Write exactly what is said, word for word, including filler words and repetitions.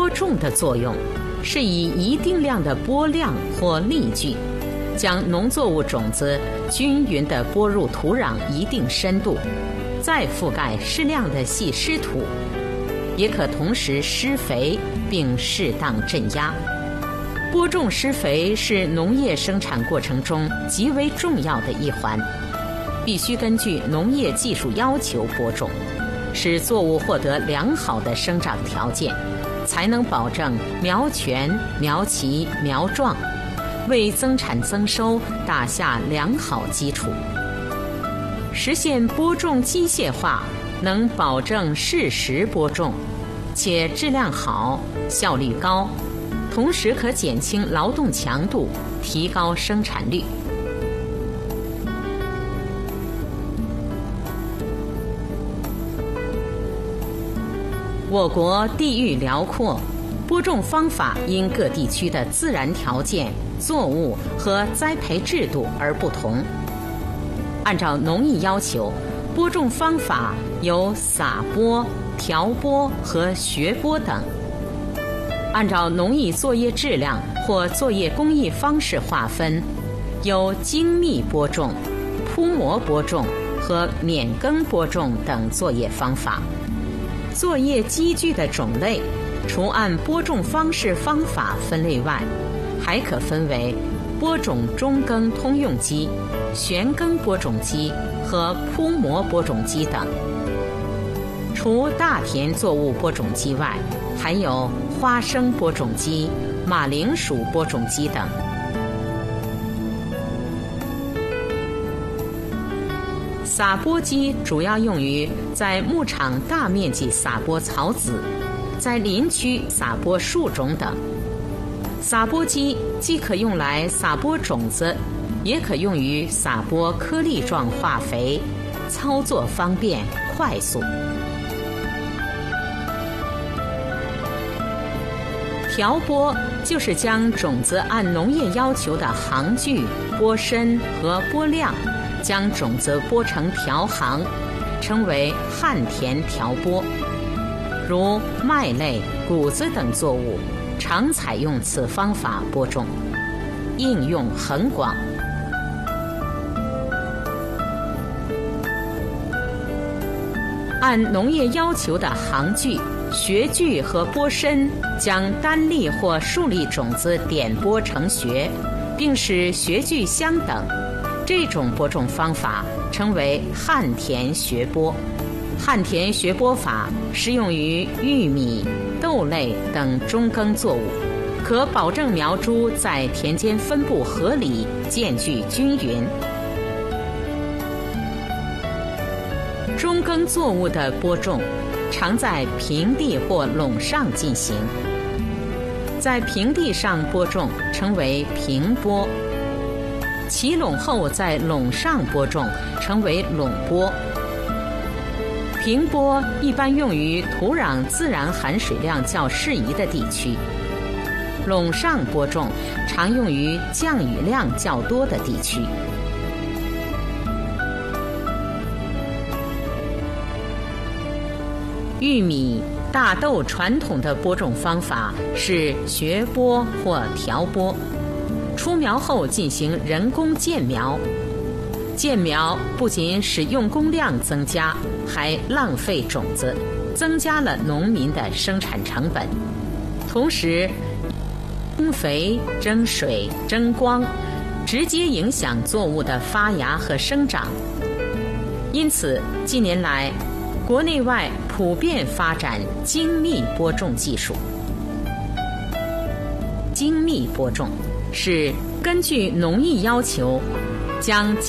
播种的作用是以一定量的播量或粒距，将农作物种子均匀地播入土壤一定深度，再覆盖适量的细湿土，也可同时施肥并适当镇压。播种施肥是农业生产过程中极为重要的一环，必须根据农业技术要求播种，使作物获得良好的生长条件，才能保证苗全、苗齐、苗壮，为增产增收打下良好基础。实现播种机械化，能保证适时播种，且质量好、效率高，同时可减轻劳动强度，提高生产率。我国地域辽阔，播种方法因各地区的自然条件、作物和栽培制度而不同。按照农艺要求，播种方法有撒播、调播和学播等。按照农艺作业质量或作业工艺方式划分，有精密播种、铺膜播种和免耕播种等作业方法。作业机具的种类，除按播种方式方法分类外，还可分为播种中耕通用机、旋耕播种机和铺膜播种机等。除大田作物播种机外，还有花生播种机、马铃薯播种机等。撒播机主要用于在牧场大面积撒播草籽，在林区撒播树种等。撒播机既可用来撒播种子，也可用于撒播颗粒状化肥，操作方便快速。调播就是将种子按农业要求的行距、播深和播量，将种子播成条行，称为旱田调播。如麦类、谷子等作物，常采用此方法播种，应用很广。按农业要求的行距、学距和播深，将单粒或数粒种子点播成穴，并使学距相等，这种播种方法称为旱田学播。旱田学播法适用于玉米、豆类等中耕作物，可保证苗株在田间分布合理、间距均匀。中耕作物的播种常在平地或垄上进行，在平地上播种称为平播，起垄后在垄上播种称为垄播。平播一般用于土壤自然含水量较适宜的地区，垄上播种常用于降雨量较多的地区。玉米、大豆传统的播种方法是学播或调播，出苗后进行人工间苗。间苗不仅使用工量增加，还浪费种子，增加了农民的生产成本。同时，增肥、增水、增光，直接影响作物的发芽和生长。因此，近年来，国内外普遍发展精密播种技术。精密播种是根据农艺要求，将